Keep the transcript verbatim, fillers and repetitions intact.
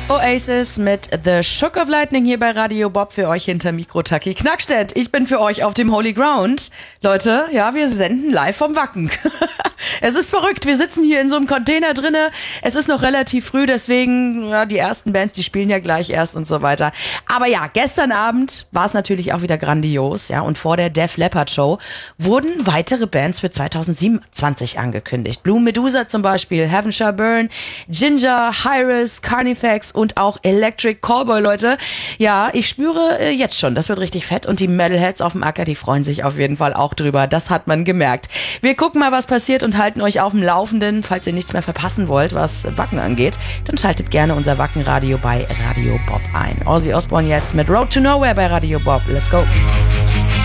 Oasis mit The Shook of Lightning hier bei Radio Bob, für euch hinter Mikro Taki Knackstedt. Ich bin für euch auf dem Holy Ground. Leute, ja, wir senden live vom Wacken. Es ist verrückt, wir sitzen hier in so einem Container drinne. Es ist noch relativ früh, deswegen, ja, die ersten Bands, die spielen ja gleich erst und so weiter. Aber ja, gestern Abend war es natürlich auch wieder grandios, ja, und vor der Def Leppard Show wurden weitere Bands für zweitausendsiebenundzwanzig angekündigt. Blue Medusa zum Beispiel, Heaven Shall Burn, Ginger, Hyris, Carnifex und auch Electric Callboy, Leute. Ja, ich spüre äh, jetzt schon, das wird richtig fett und die Metalheads auf dem Acker, die freuen sich auf jeden Fall auch drüber. Das hat man gemerkt. Wir gucken mal, was passiert und halten euch auf dem Laufenden. Falls ihr nichts mehr verpassen wollt, was Wacken angeht, dann schaltet gerne unser Wackenradio bei Radio Bob ein. Ozzy Osbourne jetzt mit Road to Nowhere bei Radio Bob. Let's go.